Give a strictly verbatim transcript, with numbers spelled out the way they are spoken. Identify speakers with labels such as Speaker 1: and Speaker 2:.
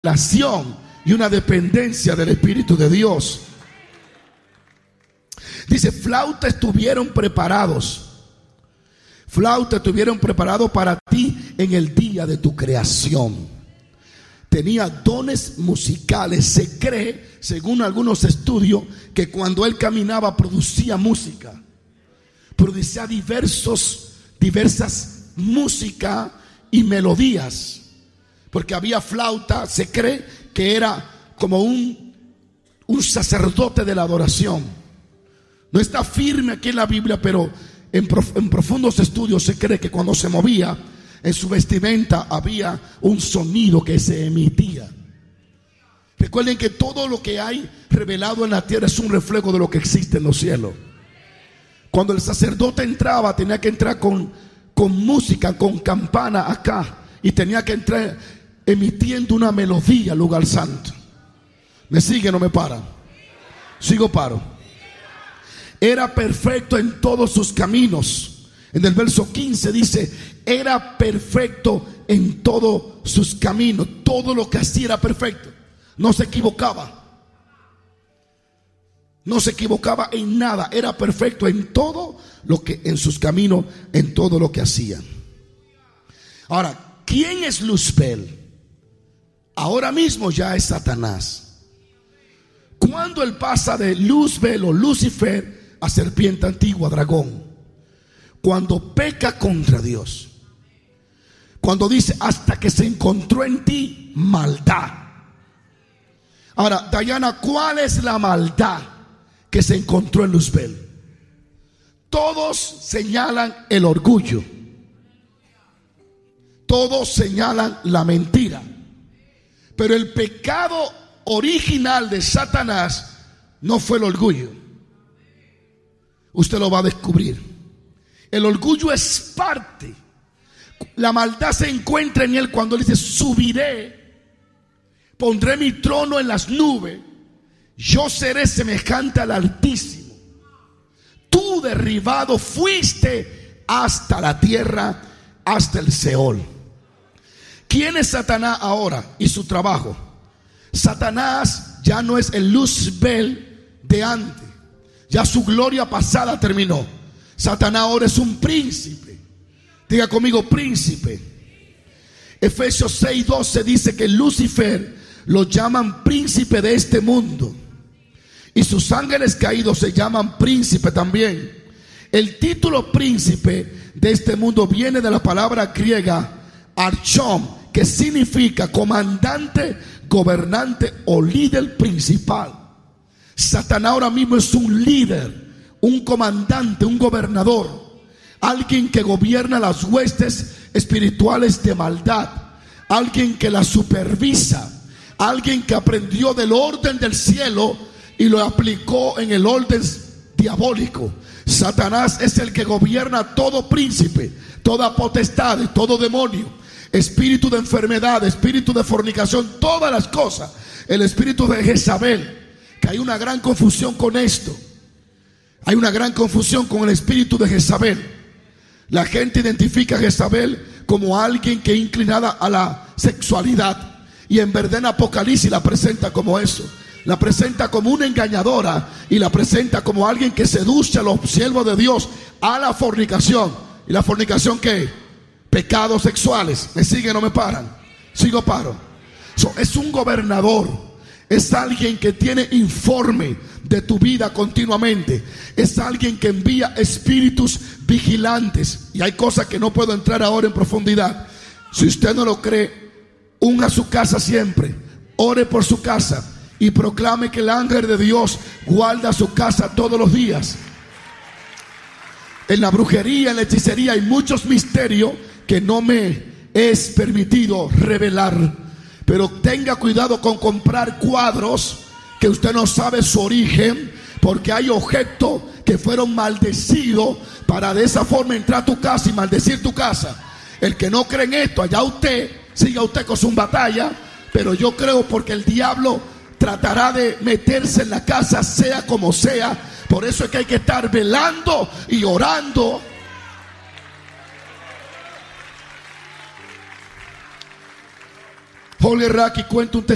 Speaker 1: relación y una dependencia del Espíritu de Dios. Dice, flauta estuvieron preparados. Flauta estuvieron preparados para ti en el día de tu creación. Tenía dones musicales. Se cree, según algunos estudios, que cuando él caminaba producía música. Producía diversos, diversas música y melodías. Porque había flauta, se cree que era como un, un sacerdote de la adoración. No está firme aquí en la Biblia, pero en, prof, en profundos estudios se cree que cuando se movía en su vestimenta había un sonido que se emitía. Recuerden que todo lo que hay revelado en la tierra es un reflejo de lo que existe en los cielos. Cuando el sacerdote entraba, tenía que entrar con, con música, con campana acá, y tenía que entrar emitiendo una melodía al lugar santo. ¿Me sigue? No me para. Sigo, paro. Era perfecto en todos sus caminos. En el verso quince dice, era perfecto en todos sus caminos. Todo lo que hacía era perfecto. No se equivocaba. No se equivocaba en nada. Era perfecto en todo lo que, en sus caminos, en todo lo que hacía. Ahora, ¿quién es Luzbel? Ahora mismo ya es Satanás. Cuando él pasa de Luzbel o Lucifer a serpiente antigua, dragón, cuando peca contra Dios, cuando dice hasta que se encontró en ti maldad. Ahora, Dayana, ¿cuál es la maldad que se encontró en Luzbel? Todos señalan el orgullo, todos señalan la mentira, pero el pecado original de Satanás no fue el orgullo. Usted lo va a descubrir. El orgullo es parte. La maldad se encuentra en él cuando él dice, subiré, pondré mi trono en las nubes, yo seré semejante al Altísimo. Tú derribado fuiste hasta la tierra, hasta el Seol. ¿Quién es Satanás ahora y su trabajo? Satanás ya no es el Luzbel de antes. Ya su gloria pasada terminó. Satanás ahora es un príncipe. Diga conmigo, príncipe. Efesios seis doce dice que Lucifer lo llaman príncipe de este mundo, y sus ángeles caídos se llaman príncipe también. El título príncipe de este mundo viene de la palabra griega archon, que significa comandante, gobernante o líder principal. Satanás ahora mismo es un líder, un comandante, un gobernador, alguien que gobierna las huestes espirituales de maldad, alguien que las supervisa, alguien que aprendió del orden del cielo y lo aplicó en el orden diabólico. Satanás es el que gobierna todo príncipe, toda potestad, todo demonio, espíritu de enfermedad, espíritu de fornicación, todas las cosas. El espíritu de Jezabel, que hay una gran confusión con esto. Hay una gran confusión con el espíritu de Jezabel. La gente identifica a Jezabel como alguien que es inclinada a la sexualidad, y en verdad en Apocalipsis la presenta como eso. La presenta como una engañadora y la presenta como alguien que seduce a los siervos de Dios a la fornicación. ¿Y la fornicación qué? Pecados sexuales. ¿Me siguen o no me paran? Sigo, paro. So, es un gobernador. Es alguien que tiene informe de tu vida continuamente. Es alguien que envía espíritus vigilantes. Y hay cosas que no puedo entrar ahora en profundidad. Si usted no lo cree, unja su casa siempre. Ore por su casa y proclame que el ángel de Dios guarda su casa todos los días. En la brujería, en la hechicería hay muchos misterios que no me es permitido revelar. Pero tenga cuidado con comprar cuadros que usted no sabe su origen, porque hay objetos que fueron maldecidos para de esa forma entrar a tu casa y maldecir tu casa. El que no cree en esto, allá usted, siga usted con su batalla, pero yo creo, porque el diablo tratará de meterse en la casa sea como sea. Por eso es que hay que estar velando y orando. Holger Raki cuenta un testimonio